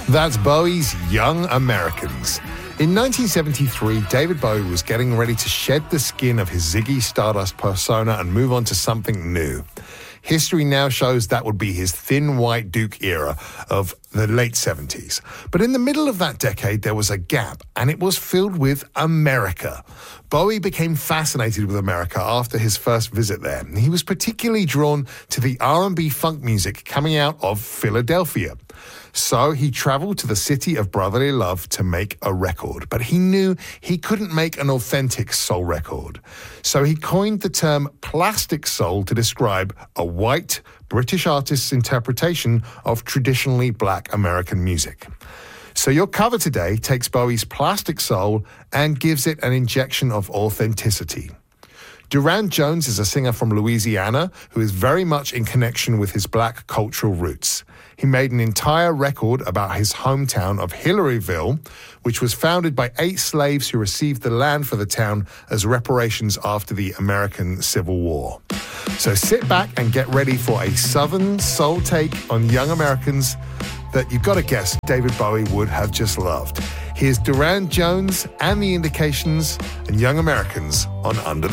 That's Bowie's Young Americans. In 1973, David Bowie was getting ready to shed the skin of his Ziggy Stardust persona and move on to something new. History now shows that would be his Thin White Duke era of the late 70s. But in the middle of that decade, there was a gap, and it was filled with America. Bowie became fascinated with America after his first visit there. He was particularly drawn to the R&B funk music coming out of Philadelphia. So he traveled to the city of brotherly love to make a record, but he knew he couldn't make an authentic soul record. So he coined the term plastic soul to describe a white British artist's interpretation of traditionally black American music. So your cover today takes Bowie's plastic soul and gives it an injection of authenticity. Durand Jones is a singer from Louisiana who is very much in connection with his black cultural roots. He made an entire record about his hometown of Hillaryville, which was founded by 8 slaves who received the land for the town as reparations after the American Civil War. So sit back and get ready for a Southern soul take on Young Americans that you've got to guess David Bowie would have just loved. Here's Durand Jones and the Indications and Young Americans on Under the